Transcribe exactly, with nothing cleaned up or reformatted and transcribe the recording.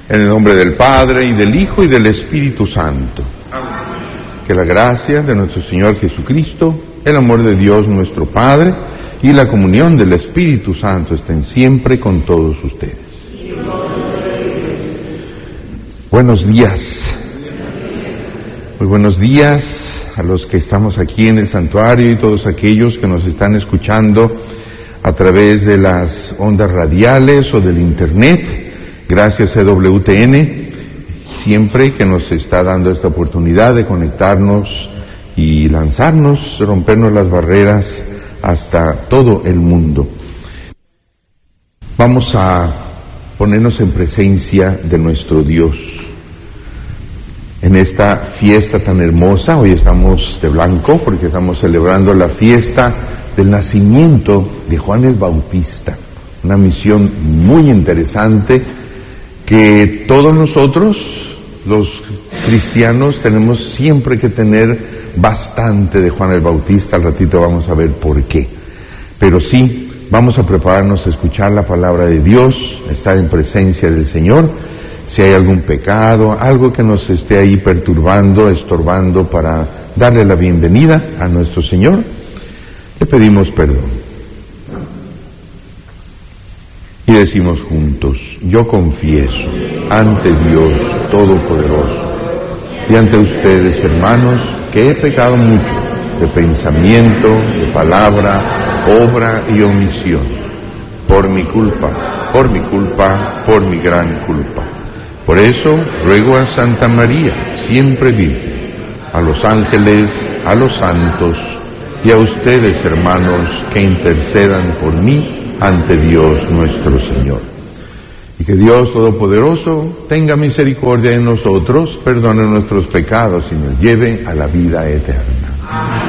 En el nombre del Padre, y del Hijo, y del Espíritu Santo. Que la gracia de nuestro Señor Jesucristo, el amor de Dios nuestro Padre, y la comunión del Espíritu Santo estén siempre con todos ustedes. Buenos días. Muy buenos días a los que estamos aquí en el santuario y todos aquellos que nos están escuchando a través de las ondas radiales o del internet. Gracias a W T N, siempre que nos está dando esta oportunidad de conectarnos y lanzarnos, rompernos las barreras hasta todo el mundo. Vamos a ponernos en presencia de nuestro Dios. En esta fiesta tan hermosa, hoy estamos de blanco porque estamos celebrando la fiesta del nacimiento de Juan el Bautista. Una misión muy interesante que todos nosotros, los cristianos, tenemos siempre que tener bastante de Juan el Bautista. Al ratito vamos a ver por qué. Pero sí, vamos a prepararnos a escuchar la palabra de Dios, estar en presencia del Señor. Si hay algún pecado, algo que nos esté ahí perturbando, estorbando para darle la bienvenida a nuestro Señor, le pedimos perdón. Y decimos juntos: yo confieso ante Dios Todopoderoso y ante ustedes, hermanos, que he pecado mucho de pensamiento, de palabra, obra y omisión, por mi culpa, por mi culpa, por mi gran culpa. Por eso ruego a Santa María, siempre Virgen, a los ángeles, a los santos y a ustedes, hermanos, que intercedan por mí ante Dios nuestro Señor. Y que Dios Todopoderoso tenga misericordia de nosotros, perdone nuestros pecados y nos lleve a la vida eterna. Amén.